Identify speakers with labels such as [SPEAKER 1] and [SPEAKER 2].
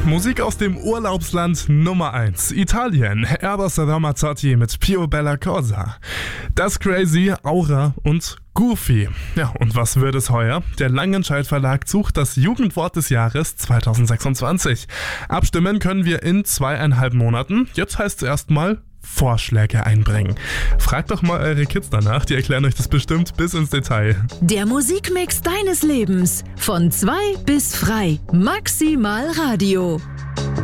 [SPEAKER 1] Musik aus dem Urlaubsland Nummer 1, Italien, Eros Ramazzotti mit Pio Bella Cosa. Das Crazy, Aura und Goofy. Ja, und was wird es heuer? Der Langenscheidt Verlag sucht das Jugendwort des Jahres 2026. Abstimmen können wir in 2,5 Monaten. Jetzt heißt es erstmal Vorschläge einbringen. Fragt doch mal eure Kids danach, die erklären euch das bestimmt bis ins Detail.
[SPEAKER 2] Der Musikmix deines Lebens. Von 2 bis frei. Maximal Radio.